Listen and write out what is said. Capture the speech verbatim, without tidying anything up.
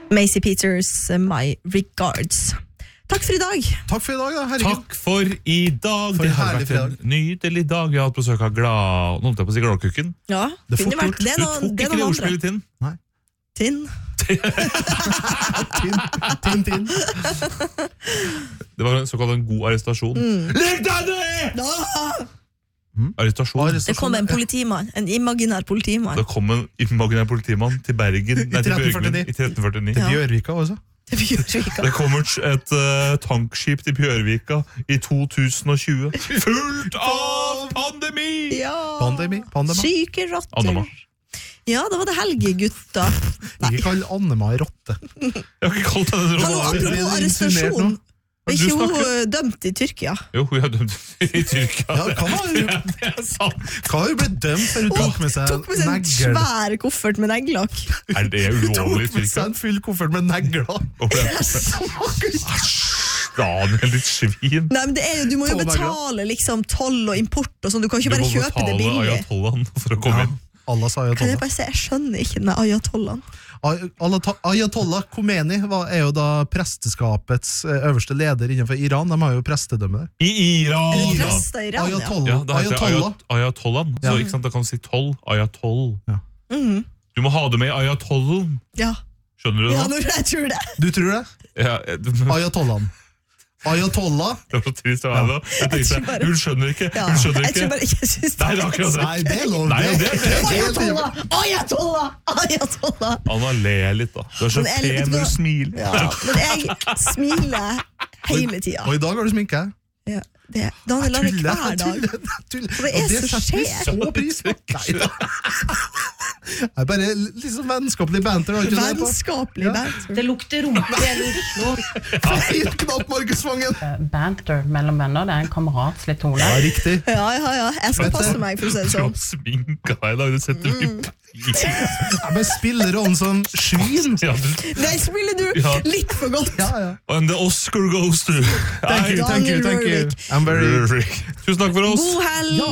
Macy Peters, My Regards. Takk for i dag. Takk for i dag, da, herregud. Takk for i dag. For det har herlig vært en nydelig dag. Jeg har hatt besøk av glad... Nå holdt jeg på å si gladkukken. Ja, Det er fort kunne vært- gjort. det er Du noen, tok det er ikke det noen andre. ordspillet inn. Nei. Tinn. Tinn, tinn, tinn. Det var en såkalt en god arrestasjon. Mm. Legg deg ned! Arrestasjon. Det kom en politimann, en imaginær politimann. Det kom en imaginær politimann til Bergen, nei, til tretten Bjørgvin, førtini. i tretten førtini. Til Bjørvika også. Det Bjørvika. Det kommer et uh, tankskip til Bjørvika i to tusen og tjue. Fullt av pandemi! Ja. Pandemi, pandema. Syke rotter. Annema. Ja, da var det helge, gutta. Ikke kall Annema en rotte. Jeg har ikke kalt henne Hallo, rotte. blir apropos det insinuert arrestasjon. nå? Er Du ikke hun snakker- eh, dømt i Tyrkia? Jo, hun er dømt i Tyrkia. Ja, hva har hun, Det er sant. hva har hun blitt dømt for? Hun tok med seg Tok med seg en negl. svær koffert med neglelakk. Er det ulovlig i Tok med seg Tyrkia? en full koffert med negler. Og ble- Daniel, ditt svin. Nei, men det er jo, du må jo Tolv negler. betale liksom toll og import og sånn. Du kan Du ikke må bare kjøpe det betale billig. ayatollahen for å komme Ja, inn. Allah sa Kan jeg ayatollah. bare si, jeg skjønner ikke den ayatollahen. Ay- Ayatollah- Ayatollah Khomeini var- er jo da presteskapets eh, øverste leder innenfor Iran. De har jo prestedømme der. I Iran! Er det da. prester i Iran, ja? Ayatollah. Ja, da heter det Ayatollah. ayat ayatollahen. Så Ja. ikke sant, da kan du si toll. Ayatoll. Mhm. Du må ha det med i ayatollen. Ja. Skjønner du Ja, det? nå, jeg tror det. Du tror det? Ja, det Ayatollahen. Ayatollah. var så trist av meg da. Jeg Jeg tror tenkte, bare- hun skjønner ikke. Ja. Hun skjønner Jeg tror ikke. bare ikke jeg synes det Nei, det er akkurat det. Nei, det er lov. Nei, det er det. Ayatollah! Ayatollah! Ayatollah! Anna ler litt da. Du er så Men jeg- vet pen du når hva? du smiler. Ja, men jeg smiler hele tida. Og i dag har du sminke. Ja, det, Daniel har det Tuller, hver dag. tuller, tuller. For det er Og så setter vi skjer. så pris på. Nei da. Det er bare liksom vennskapelig banter. har du ikke det på? Vennskapelig Ja. banter. Det lukter rumpe i hele Oslo. Feil knapp, Markus Vangen. Banter mellom venner, det er en kameratslig tone. Ja, riktig. Ja, ja, ja. Jeg skal Vet du- passe meg, for å si det Du sånn. har sminka deg i dag, du setter Mm. litt pris. Jeg bare spiller rollen som svin. Ja, du- Nei, spiller du Ja. litt for godt. Ja, ja. And the Oscar goes to Thank you, thank you, thank you. I'm very... Tusen takk for oss. God helg!